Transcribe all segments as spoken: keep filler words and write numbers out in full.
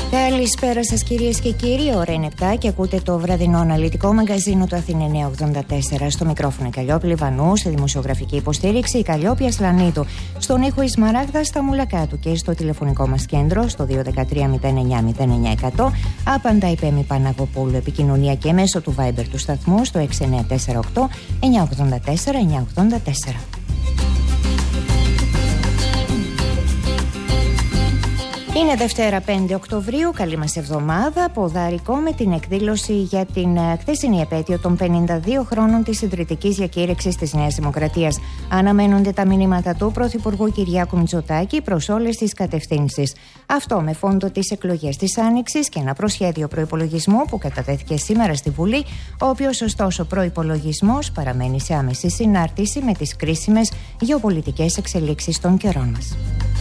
Καλησπέρα σας κυρίες και κύριοι, ώρα είναι επτά και ακούτε το βραδινό αναλυτικό μαγκαζίνο του Αθήνα εννιακόσια ογδόντα τέσσερα. Στο μικρόφωνο η Καλλιόπη Βανού, στη δημοσιογραφική υποστήριξη η Καλλιόπη Ασλανίδου, στον ήχο η Σμαράγδα στα Μουλακάτου και στο τηλεφωνικό μας κέντρο στο δύο ένα τρία μηδέν εννιά μηδέν εννιά εκατό. Άπαντα η Πέμη Παναγοπούλου, επικοινωνία και μέσω του Viber του σταθμού στο έξι εννιά τέσσερα οκτώ εννιά ογδόντα τέσσερα εννιά ογδόντα τέσσερα. Είναι Δευτέρα πέντε Οκτωβρίου, καλή μας εβδομάδα, ποδαρικό με την εκδήλωση για την χθεσινή επέτειο των πενήντα δύο χρόνων της ιδρυτικής διακήρυξης της Νέας Δημοκρατίας. Αναμένονται τα μηνύματα του Πρωθυπουργού Κυριάκου Μητσοτάκη προς όλες τις κατευθύνσεις. Αυτό με φόντο τις εκλογές της Άνοιξης και ένα προσχέδιο προϋπολογισμού που κατατέθηκε σήμερα στη Βουλή, ο οποίος ωστόσο προϋπολογισμός παραμένει σε άμεση συνάρτηση με τις κρίσιμες γεωπολιτικές εξελίξεις των καιρών μας.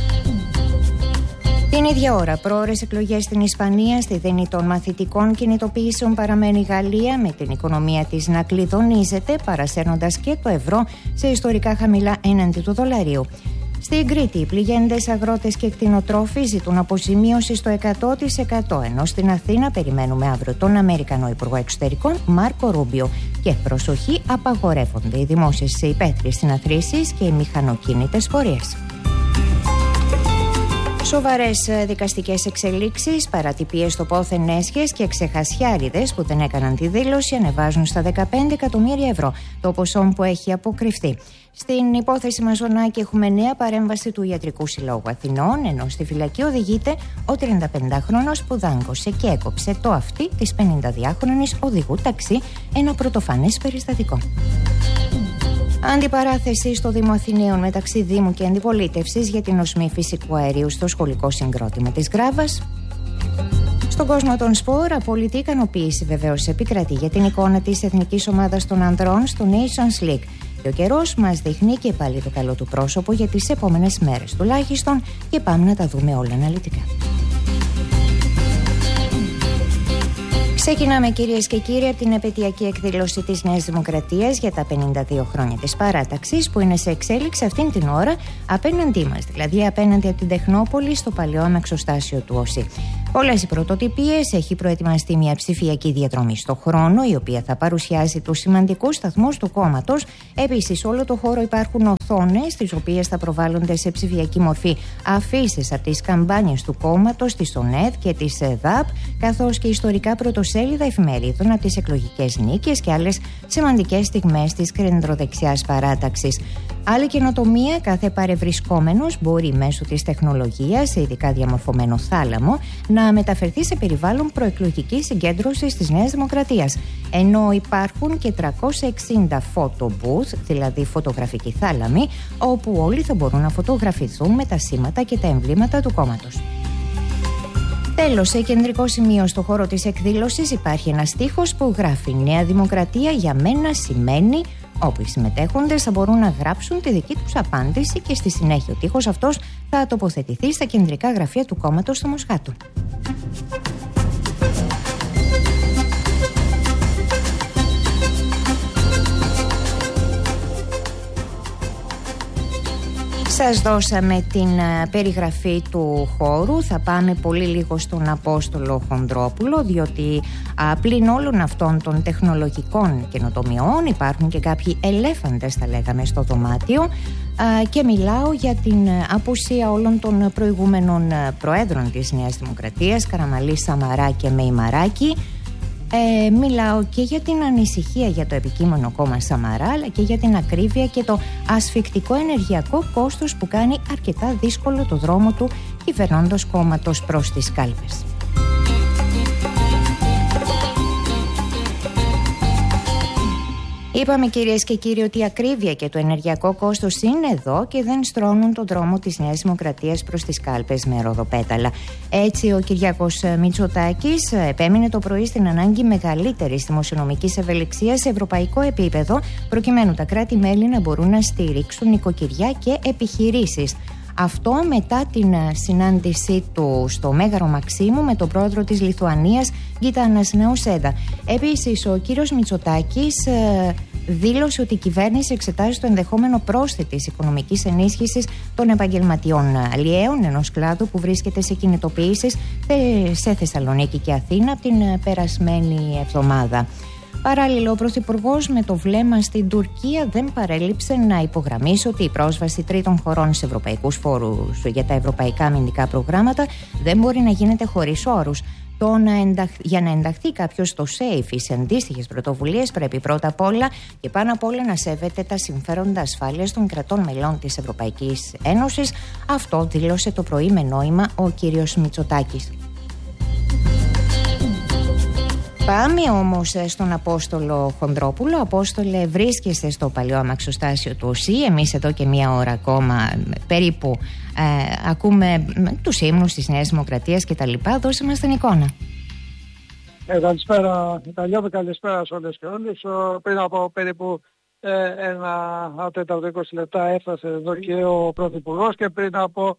Την ίδια ώρα, πρόορες εκλογές στην Ισπανία, στη δίνη των μαθητικών κινητοποιήσεων παραμένει η Γαλλία, με την οικονομία της να κλειδονίζεται, παρασέρνοντας και το ευρώ σε ιστορικά χαμηλά έναντι του δολαρίου. Στην Κρήτη, οι πληγέντες αγρότες και κτηνοτρόφοι ζητούν αποζημίωση στο εκατό τοις εκατό, ενώ στην Αθήνα περιμένουμε αύριο τον Αμερικανό Υπουργό Εξωτερικών Μάρκο Ρούμπιο. Και προσοχή, απαγορεύονται οι δημόσιες υπαίθριες συναθρήσεις και οι μηχανοκίνητες πορείες. Σοβαρές δικαστικές εξελίξεις, παρατυπίες στο πόθεν έσχες και ξεχασιάριδες που δεν έκαναν τη δήλωση ανεβάζουν στα δεκαπέντε εκατομμύρια ευρώ το ποσό που έχει αποκρυφθεί. Στην υπόθεση Μαζονάκη έχουμε νέα παρέμβαση του Ιατρικού Συλλόγου Αθηνών, ενώ στη φυλακή οδηγείται ο τριανταπεντάχρονος που δάγκωσε και έκοψε το αυτί της πενηνταδυάχρονης οδηγού ταξί, ένα πρωτοφανές περιστατικό. Αντιπαράθεση στο Δήμο Αθηναίων μεταξύ Δήμου και Αντιπολίτευσης για την οσμή φυσικού αερίου στο σχολικό συγκρότημα της Γράβας. Στον κόσμο των σπορ, απόλυτη ικανοποίηση βεβαίως επικρατεί για την εικόνα της εθνικής ομάδας των ανδρών στο Nations League. Και ο καιρός μας δείχνει και πάλι το καλό του πρόσωπο για τις επόμενες μέρες τουλάχιστον, και πάμε να τα δούμε όλα αναλυτικά. Ξεκινάμε κυρίες και κύριοι από την επαιτειακή εκδήλωση της Νέας Δημοκρατίας για τα πενήντα δύο χρόνια της παράταξης, που είναι σε εξέλιξη αυτήν την ώρα απέναντί μας, δηλαδή απέναντι από την Τεχνόπολη στο παλαιό αμαξοστάσιο του ΟΣΥ. Όλες οι πρωτοτυπίες, έχει προετοιμαστεί μια ψηφιακή διαδρομή στο χρόνο, η οποία θα παρουσιάζει τους σημαντικούς σταθμούς του κόμματος. Επίσης, όλο το χώρο υπάρχουν οθόνες, τις οποίες θα προβάλλονται σε ψηφιακή μορφή αφήσεις από τις καμπάνιες του κόμματος, της ΟΝΕΔ και της ΕΔΑΠ, καθώς και ιστορικά πρωτοσέλιδα εφημερίδων από τις εκλογικές νίκες και άλλες σημαντικές στιγμές της κεντροδεξιάς παράταξης. Άλλη καινοτομία, κάθε παρευρισκόμενος μπορεί μέσω της τεχνολογίας, σε ειδικά διαμορφωμένο θάλαμο, να μεταφερθεί σε περιβάλλον προεκλογικής συγκέντρωσης της Νέας Δημοκρατίας. Ενώ υπάρχουν και τριακόσια εξήντα photo booth, δηλαδή φωτογραφικοί θάλαμοι, όπου όλοι θα μπορούν να φωτογραφηθούν με τα σήματα και τα εμβλήματα του κόμματος. Τέλος, σε κεντρικό σημείο στο χώρο της εκδήλωσης υπάρχει ένας στίχος που γράφει «Νέα Δημοκρατία για μένα σημαίνει», όπου οι συμμετέχοντες θα μπορούν να γράψουν τη δική τους απάντηση, και στη συνέχεια ο τοίχος αυτός θα τοποθετηθεί στα κεντρικά γραφεία του κόμματος στο Μοσχάτο. Σας δώσαμε την περιγραφή του χώρου. Θα πάμε πολύ λίγο στον Απόστολο Χονδρόπουλο, διότι α, πλην όλων αυτών των τεχνολογικών καινοτομιών υπάρχουν και κάποιοι ελέφαντες, θα λέγαμε, στο δωμάτιο, α, και μιλάω για την απουσία όλων των προηγούμενων προέδρων της Νέας Δημοκρατίας, Καραμανλή, Σαμαρά και Μεϊμαράκη. Ε, μιλάω και για την ανησυχία για το επικείμενο κόμμα Σαμαρά, αλλά και για την ακρίβεια και το ασφικτικό ενεργειακό κόστος που κάνει αρκετά δύσκολο το δρόμο του κυβερνώντος κόμματος προς τις κάλπες. Είπαμε κυρίες και κύριοι ότι η ακρίβεια και το ενεργειακό κόστος είναι εδώ και δεν στρώνουν τον δρόμο της Νέας Δημοκρατίας προς τις κάλπες με ροδοπέταλα. Έτσι ο Κυριάκος Μητσοτάκης επέμεινε το πρωί στην ανάγκη μεγαλύτερης δημοσιονομικής ευελιξίας σε ευρωπαϊκό επίπεδο, προκειμένου τα κράτη-μέλη να μπορούν να στηρίξουν νοικοκυριά και επιχειρήσεις. Αυτό μετά την συνάντησή του στο Μέγαρο Μαξίμου με τον πρόεδρο της Λιθουανίας Γκίτανας Ναουσέδα. Επίσης ο κύριος Μητσοτάκης ε, δήλωσε ότι η κυβέρνηση εξετάζει το ενδεχόμενο πρόσθετης οικονομικής ενίσχυσης των επαγγελματιών αλλιέων, ενός κλάδου που βρίσκεται σε κινητοποιήσεις σε Θεσσαλονίκη και Αθήνα από την περασμένη εβδομάδα. Παράλληλα, ο Πρωθυπουργός με το βλέμμα στην Τουρκία δεν παρέλειψε να υπογραμμίσει ότι η πρόσβαση τρίτων χωρών σε ευρωπαϊκούς φόρους για τα ευρωπαϊκά αμυντικά προγράμματα δεν μπορεί να γίνεται χωρίς όρους. Το να ενταχ... Για να ενταχθεί κάποιος στο ΣΕΙΦ ή σε αντίστοιχες πρωτοβουλίες, πρέπει πρώτα απ' όλα και πάνω απ' όλα να σέβεται τα συμφέροντα ασφάλειας των κρατών μελών της Ευρωπαϊκής Ένωσης. Αυτό δήλωσε το πρωί με νόημα ο κύριος Μητσοτάκης. Πάμε όμως στον Απόστολο Χονδρόπουλο. Απόστολε, βρίσκεσαι στο παλιό αμαξοστάσιο του ΟΣΥ. Εμείς εδώ και μία ώρα ακόμα περίπου ε, ακούμε τους ύμνους της Νέας Δημοκρατίας και τα λοιπά. Δώσε μας την εικόνα. Ε, καλησπέρα Ιταλιώβη, καλησπέρα σε όλες και όλους. Πριν από περίπου ε, ένα τέταρτο είκοσι λεπτά έφτασε εδώ και ο Πρωθυπουργός και πριν από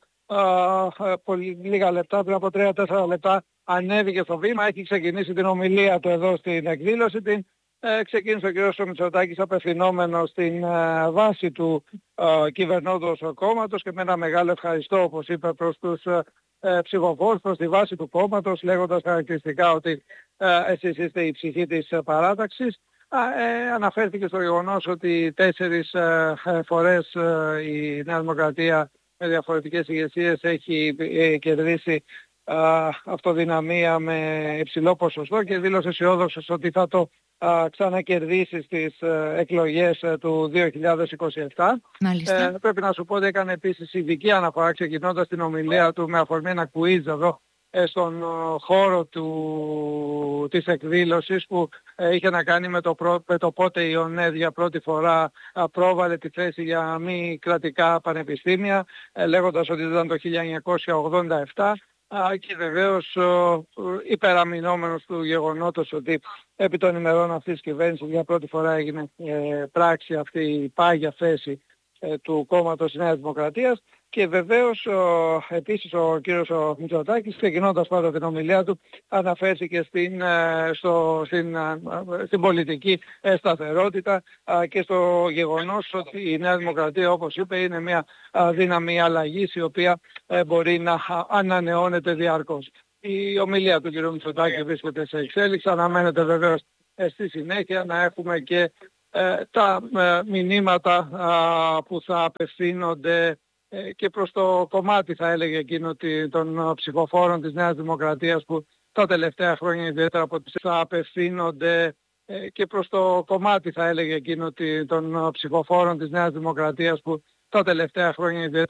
ε, πολύ, λίγα λεπτά, πριν από τρία τέσσερα λεπτά ανέβηκε στο βήμα, έχει ξεκινήσει την ομιλία του εδώ στην εκδήλωση. Την ε, ξεκίνησε ο κ. Μητσοτάκης απευθυνόμενος στην ε, βάση του ε, κυβερνώντος κόμματος και με ένα μεγάλο ευχαριστώ, όπως είπε, προς τους ε, ψηφοφόρους, προς τη βάση του κόμματος, λέγοντας χαρακτηριστικά ότι ε, εσείς είστε η ψυχή της ε, παράταξης. Ε, αναφέρθηκε στο γεγονός ότι τέσσερις ε, φορές ε, η Νέα Δημοκρατία με διαφορετικές ηγεσίες έχει ε, κερδίσει Uh, αυτοδυναμία με υψηλό ποσοστό και δήλωσε αισιόδοξος ότι θα το uh, ξανακερδίσει στις uh, εκλογές uh, του δύο χιλιάδες είκοσι επτά. Uh, πρέπει να σου πω ότι έκανε επίσης ειδική αναφορά ξεκινώντας την ομιλία του με αφορμή ένα quiz εδώ uh, στον uh, χώρο του, της εκδήλωσης που uh, είχε να κάνει με το, προ, με το πότε η ΟΝΕΔ για πρώτη φορά uh, πρόβαλε τη θέση για μη κρατικά πανεπιστήμια uh, λέγοντας ότι ήταν το χίλια εννιακόσια ογδόντα επτά. Και βεβαίως υπεραμεινόμενος του γεγονότος ότι επί των ημερών αυτής της κυβέρνησης για πρώτη φορά έγινε ε, πράξη αυτή η πάγια θέση ε, του κόμματος Νέας Δημοκρατίας. Και βεβαίως ο, επίσης ο κύριος ο Μητσοτάκης, ξεκινώντας πάντα την ομιλία του, αναφέρθηκε στην, στο, στην, στην πολιτική σταθερότητα και στο γεγονός ότι η Νέα Δημοκρατία, όπως είπε, είναι μια δύναμη αλλαγής η οποία μπορεί να ανανεώνεται διαρκώς. Η ομιλία του κύριου Μητσοτάκη βρίσκεται σε εξέλιξη, αναμένεται βεβαίως στη συνέχεια να έχουμε και ε, τα ε, μηνύματα α, που θα απευθύνονται και προς το κομμάτι, θα έλεγε εκείνο, των ψηφοφόρων της Νέας Δημοκρατίας που τα τελευταία χρόνια ιδιαίτερα από τις θα απευθύνονται και προς το κομμάτι, θα έλεγε εκείνο, των ψηφοφόρων της Νέας Δημοκρατίας που τα τελευταία χρόνια ιδιαίτερα